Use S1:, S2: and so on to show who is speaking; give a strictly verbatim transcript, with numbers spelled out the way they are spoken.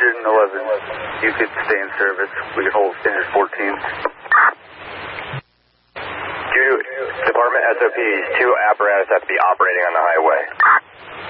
S1: Standard eleven. You could stay in service. We could hold Standard fourteen.
S2: Due to Department S O Ps, two apparatus have to be operating on the highway.